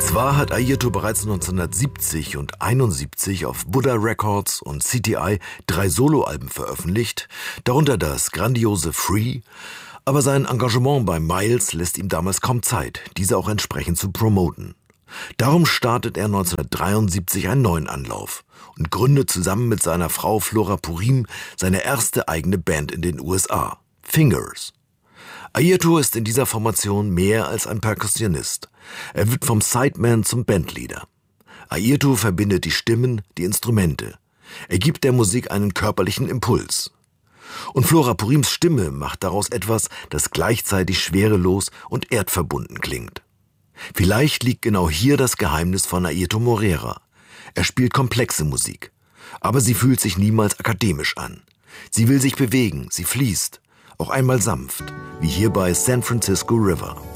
Zwar hat Airto bereits 1970 und 1971 auf Buddha Records und CTI 3 Soloalben veröffentlicht, darunter das grandiose Free, aber sein Engagement bei Miles lässt ihm damals kaum Zeit, diese auch entsprechend zu promoten. Darum startet er 1973 einen neuen Anlauf und gründet zusammen mit seiner Frau Flora Purim seine erste eigene Band in den USA, Fingers. Airto ist in dieser Formation mehr als ein Perkussionist. Er wird vom Sideman zum Bandleader. Airto verbindet die Stimmen, die Instrumente. Er gibt der Musik einen körperlichen Impuls. Und Flora Purims Stimme macht daraus etwas, das gleichzeitig schwerelos und erdverbunden klingt. Vielleicht liegt genau hier das Geheimnis von Airto Moreira. Er spielt komplexe Musik, aber sie fühlt sich niemals akademisch an. Sie will sich bewegen, sie fließt, auch einmal sanft, wie hier bei San Francisco River.